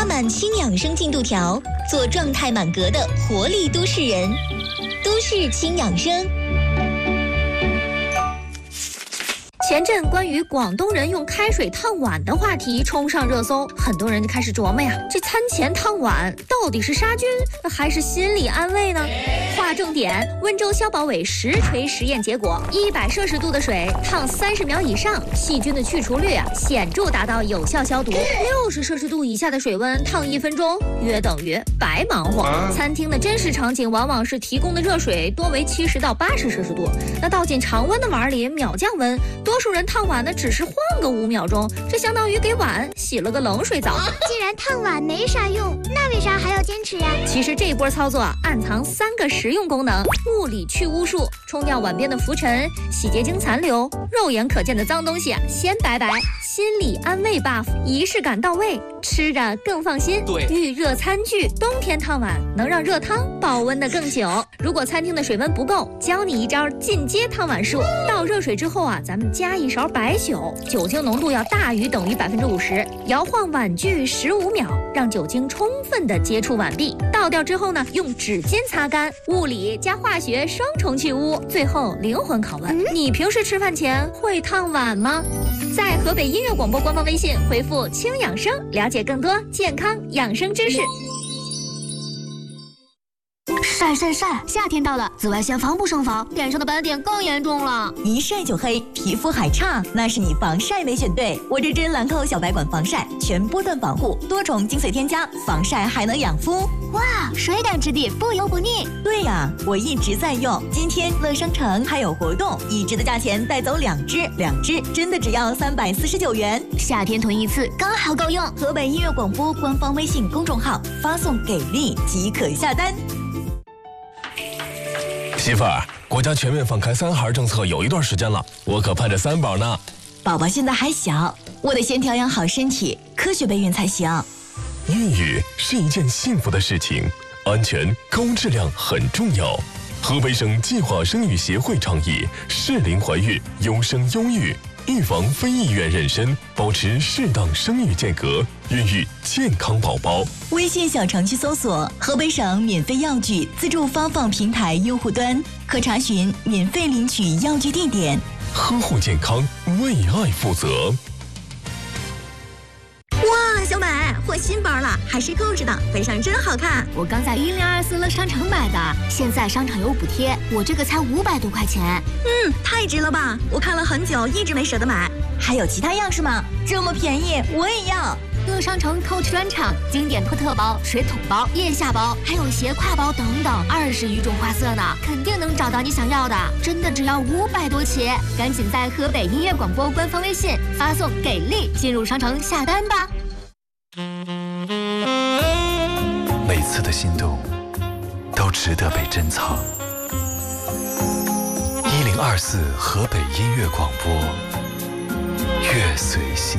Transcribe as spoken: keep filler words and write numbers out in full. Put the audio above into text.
插满氢养生进度条，做状态满格的活力都市人。都市氢养生。 前阵关于广东人用开水烫碗的话题冲上热搜，很多人就开始琢磨呀，这餐前烫碗到底是杀菌还是心理安慰呢？划重点，温州消保委实锤实验结果，一百摄氏度的水烫三十秒以上，细菌的去除率啊显著达到有效消毒；六十摄氏度以下的水温烫一分钟，约等于白忙活。餐厅的真实场景往往是提供的热水多为七十到八十摄氏度，那倒进常温的碗里秒降温，多数人烫碗呢只是换个五秒钟，这相当于给碗洗了个冷水澡。 既然烫碗没啥用，那为啥还要坚持呀？ 其实这一波操作啊，暗藏三个实用功能：物理去污术，冲掉碗边的浮尘，洗洁精残留，肉眼可见的脏东西啊先拜拜；心理安慰 buff， 仪式感到位，吃着更放心。 对， 预热餐具，冬天烫碗能让热汤保温的更久。如果餐厅的水温不够，教你一招进阶烫碗术。倒热水之后啊，咱们加一勺白酒，酒精浓度要大于等于百分之五十，摇晃碗具十五秒，让酒精充分的接触碗壁。倒掉之后呢，用纸巾擦干，物理加化学双重去污。最后灵魂拷问，你平时吃饭前会烫碗吗？在河北音乐广播官方微信回复轻养生，了解更多健康养生知识。 晒晒晒！夏天到了，紫外线防不胜防，脸上的斑点更严重了。 一晒就黑，皮肤还差，那是你防晒没选对。我这支兰蔻小白管防晒，全波段保护，多重精粹添加，防晒还能养肤。 哇，水感质地，不油不腻。 对呀，我一直在用。今天乐商城还有活动，一支的价钱带走两支，两支真的只要三百四十九元。 夏天囤一次刚好够用。 河北音乐广播官方微信公众号发送给力即可下单。 媳妇儿，国家全面放开三孩政策有一段时间了，我可盼着三宝呢。 宝宝现在还小，我得先调养好身体，科学备孕才行。 孕育是一件幸福的事情，安全高质量很重要。河北省计划生育协会倡议适龄怀孕，优生优育，预防非意愿妊娠，保持适当生育间隔，孕育健康宝宝。 微信小程序搜索河北省免费药具自助发放平台用户端，可查询免费领取药具地点。 呵护健康，为爱负责。 哇，小美换新包了，还是购置的，背上真好看。 我刚在一零二四乐商城买的，现在商场有补贴，我这个才五百多块钱。 嗯，太值了吧！我看了很久，一直没舍得买。还有其他样式吗？这么便宜，我也要。 乐商城 Coach 专场，经典托特包、水桶包、腋下包，还有斜挎包等等，二十余种花色呢，肯定能找到你想要的。真的只要五百多起，赶紧在河北音乐广播官方微信发送“给力”进入商城下单吧。 每次的心动都值得被珍藏。一零二四河北音乐广播，乐随心